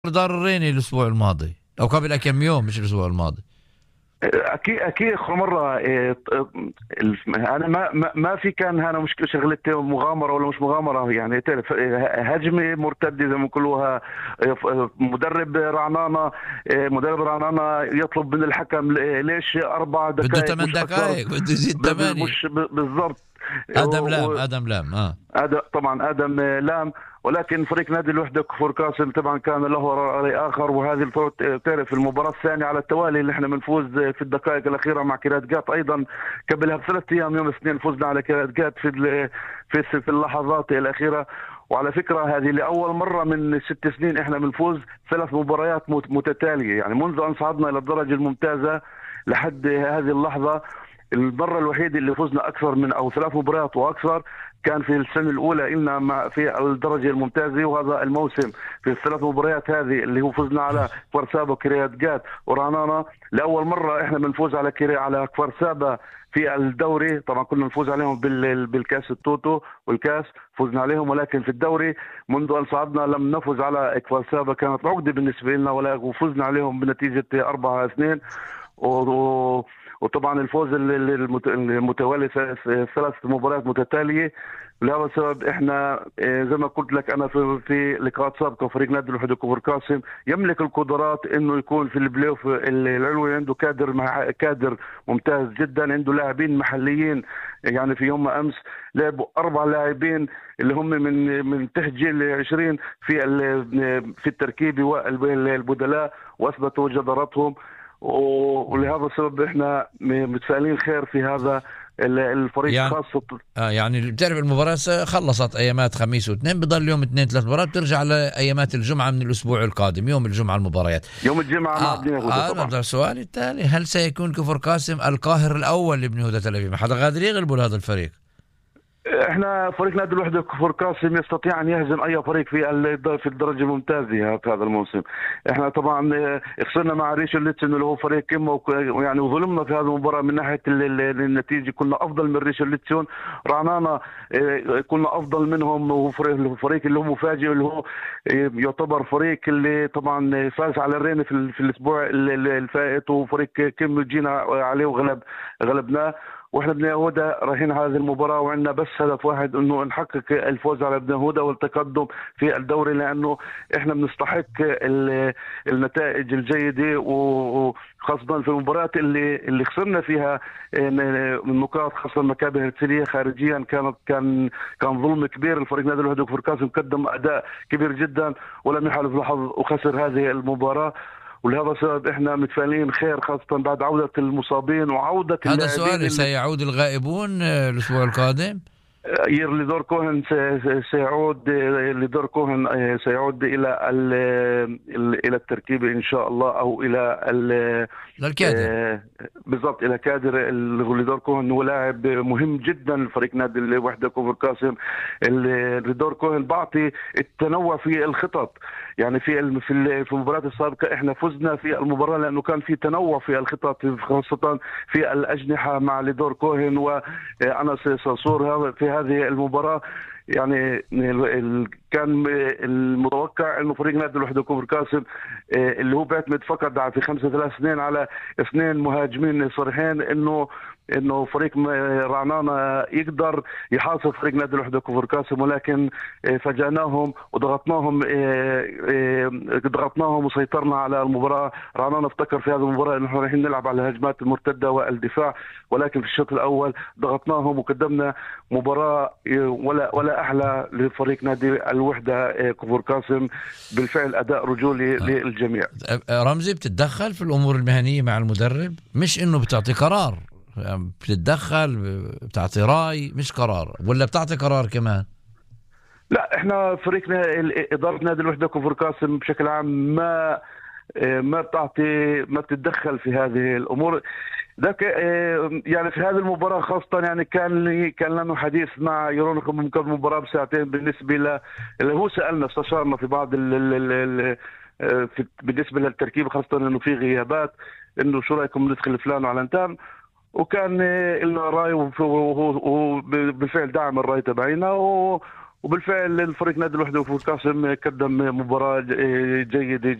دار الريني الاسبوع الماضي او قبل كم يوم، مش الاسبوع الماضي. اكيد اخر مره انا ما في كان هنا مشكله شغله مغامره ولا مش مغامره، يعني تعرف هجمه مرتده زي ما بيقولوها. مدرب رعنانه يطلب من الحكم ليش 4 دقائق بده 8 مش اكثر. دقائق، بده يزيد 8. مش بالضبط. ادم لام. طبعا ادم لام. ولكن فريق نادي الوحده كفر قاسم طبعا كان له راي اخر، وهذه تعرف المباراه الثانيه على التوالي اللي احنا بنفوز في الدقائق الاخيره مع كيرات جات. ايضا قبلها ب3 ايام يوم الاثنين فزنا على كيرات جات في اللحظات الاخيره. وعلى فكره هذه لاول مره من 6 سنين احنا بنفوز 3 مباريات متتاليه، يعني منذ ان صعدنا الى الدرجه الممتازه لحد هذه اللحظه. المرة الوحيدة اللي فزنا أكثر من أو 3 مباريات وأكثر كان في السنة الأولى إلنا في الدرجة الممتازة، وهذا الموسم في ال3 مباريات هذه اللي هو فزنا على كفر وكريات جات ورعنانة. لأول مرة إحنا بنفوز على كفر في الدوري. طبعا كنا نفوز عليهم بالكاس التوتو والكاس فزنا عليهم، ولكن في الدوري منذ أن صعدنا لم نفز على كفر. كانت عقدة بالنسبة لنا وفزنا عليهم بنتيجة 4-2. وطبعا الفوز المتوالي 3 مباريات متتاليه. لهذا السبب احنا زي ما قلت لك انا في لقاءات سابقه، فريق نادي الوحده كفر قاسم يملك القدرات انه يكون في البلاي اوف العلوي. عنده كادر ممتاز جدا، عنده لاعبين محليين. يعني في يوم امس لعبوا 4 لاعبين اللي هم من تحت جيل 20 في التركيبه والبدلاء، واثبتوا جدارتهم. ولهذا السبب احنا متفائلين خير في هذا الفريق يعني خاصة. يعني بتعرف المباراة خلصت ايامات خميس واثنين، بضل يوم 2-3 مباريات، بترجع لايامات الجمعة من الاسبوع القادم، يوم الجمعة المباريات. يوم الجمعة مع بني هدى. طبعا السؤال التالي، هل سيكون كفر قاسم القاهر الاول لبني هدى تل ابيب؟ حدا قادر يغلبوا هذا الفريق؟ احنا فريق نادي الوحده كفر قاسم يستطيع ان يهزم اي فريق في الدرجه الممتازه في هذا الموسم. احنا طبعا خسرنا مع ريش الليتسن اللي هو فريق قمه، يعني وظلمنا في هذه المباراه من ناحيه النتيجه. كنا افضل من ريش الليتسن. رعنانا كنا افضل منهم، وفريق اللي هو مفاجئ، اللي هو يعتبر فريق اللي طبعا فاز على الريني في الاسبوع الفائت، وفريق قمه جينا عليه غلبناه. واحنا بني هدى رايحين هذه المباراه وعندنا بس هدف واحد، انه نحقق الفوز على بني هدى والتقدم في الدوري، لانه احنا بنستحق النتائج الجيده، وخاصه في المباريات اللي خسرنا فيها من نقاط، خاصه مكابح الهرتسليه خارجيا. كان ظلم كبير. الفريق نادي الوحده كفر قاسم قدم اداء كبير جدا ولم يحالف الحظ وخسر هذه المباراه. ولهذا السبب احنا متفائلين خير، خاصة بعد عودة المصابين وعودة هذا السؤال، سيعود الغائبون الأسبوع القادم؟ ليدور كوهن سيعود. ليدور كوهن سيعود الى التركيبه ان شاء الله، او الى الكادر. بالضبط الى كادر. ليدور كوهن هو لاعب مهم جدا لفريق نادي الوحده كفر قاسم. ليدور كوهن بعطي التنوع في الخطط. يعني في المباريات السابقه احنا فزنا في المباراه لانه كان في تنوع في الخطط، خاصه في الاجنحه مع ليدور كوهن وانس صرصور. في هذه المباراة يعني كان المتوقع انه فريق نادي الوحده كفر قاسم اللي هو بيعتمد فقط في 5-3-2 على 2 مهاجمين صريحين، انه فريق رعنانة يقدر يحاصر فريق نادي الوحده كفر قاسم. ولكن فاجأناهم وضغطناهم وسيطرنا على المباراة. رعنانة افتكر في هذه المباراة انه احنا رايحين نلعب على الهجمات المرتدة والدفاع، ولكن في الشوط الاول ضغطناهم وقدمنا مباراة ولا احلى لفريق نادي الوحده كفر قاسم. بالفعل اداء رجولي للجميع. رمزي، بتتدخل في الامور المهنيه مع المدرب، مش انه بتعطي قرار، بتتدخل بتعطي راي مش قرار، ولا بتعطي قرار كمان؟ لا، احنا فريقنا اداره نادي الوحده كفر قاسم بشكل عام ما بتتدخل في هذه الامور. ذاك يعني في هذه المباراة خاصة يعني كان لنا حديث مع يورونكم من قبل المباراة بساعتين بالنسبة اللي هو سألنا استشارنا في بعض بالنسبة للتركيب، خاصة انه في غيابات، انه شو رايكم ندخل فلان وعلنتان. وكان لنا رأي وبالفعل دعم الرأي تبعنا وبالفعل الفريق نادي الوحده وكفر قاسم قدم مباراه جيده